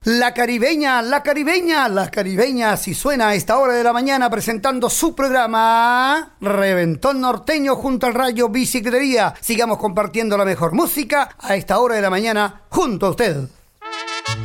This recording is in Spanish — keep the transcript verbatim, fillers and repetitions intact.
La caribeña, la caribeña, la caribeña, si suena a esta hora de la mañana presentando su programa Reventón Norteño junto al Rayo Bicicletería. Sigamos compartiendo la mejor música a esta hora de la mañana junto a usted.